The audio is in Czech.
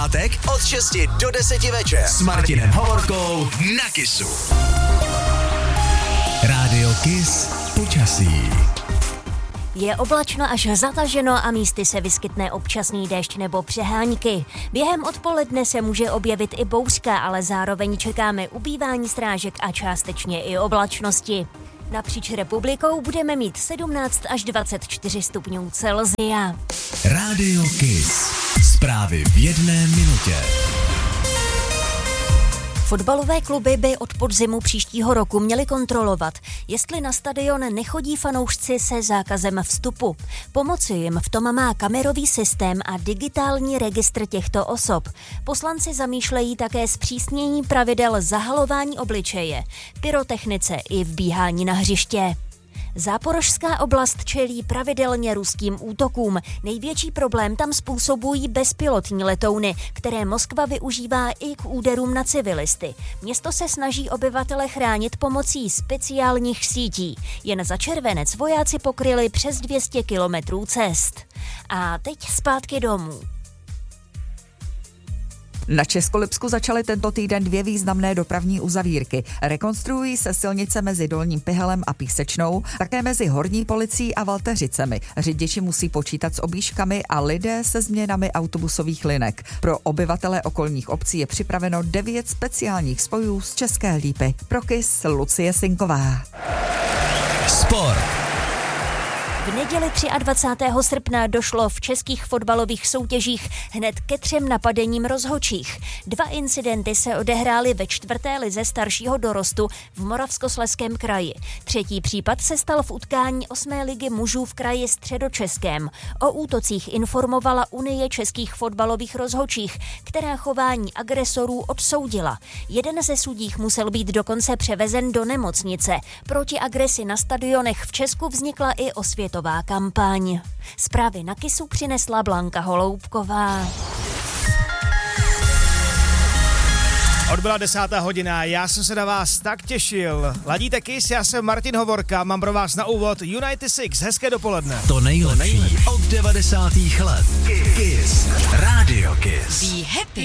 Pátek od 6 do 10 večer s Martinem Hovorkou na Kissu. Rádio Kiss počasí. Je oblačno až zataženo a místy se vyskytne občasný déšť nebo přehánky. Během odpoledne se může objevit i bouřka, ale zároveň čekáme ubývání srážek a částečně i oblačnosti. Napříč republikou budeme mít 17 až 24 stupňů Celsia. Rádio Kiss. Zprávy v jedné minutě. Fotbalové kluby by od podzimu příštího roku měly kontrolovat, jestli na stadion nechodí fanoušci se zákazem vstupu. Pomoci jim v tom má kamerový systém a digitální registr těchto osob. Poslanci zamýšlejí také zpřísnění pravidel zahalování obličeje, pyrotechnice i vbíhání na hřiště. Záporožská oblast čelí pravidelně ruským útokům. Největší problém tam způsobují bezpilotní letouny, které Moskva využívá i k úderům na civilisty. Město se snaží obyvatele chránit pomocí speciálních sítí. Jen za červenec vojáci pokryli přes 200 kilometrů cest. A teď zpátky domů. Na Českolipsku začaly tento týden 2 významné dopravní uzavírky. Rekonstruují se silnice mezi Dolním Pihelem a Písečnou, také mezi Horní Policií a Valteřicemi. Řidiči musí počítat s objížďkami a lidé se změnami autobusových linek. Pro obyvatele okolních obcí je připraveno 9 speciálních spojů z České Lípy. Pro Kiss Lucie Sinková. Sport. V neděli 23. srpna došlo v českých fotbalových soutěžích hned ke 3 napadením rozhodčích. 2 incidenty se odehrály ve 4. lize staršího dorostu v Moravskoslezském kraji. 3. případ se stal v utkání 8. ligy mužů v kraji Středočeském. O útocích informovala Unie českých fotbalových rozhodčích, která chování agresorů odsoudila. Jeden ze sudích musel být dokonce převezen do nemocnice. Proti agresi na stadionech v Česku vznikla i osvětová kampaň. Zprávy na Kissu přinesla Blanka Holoubková. Odbyla 10. hodina, já jsem se na vás tak těšil. Ladíte Kiss, já jsem Martin Hovorka, mám pro vás na úvod United Six, hezké dopoledne. To nejlepší od 90. let. Kiss. Rádio Kiss. Be happy.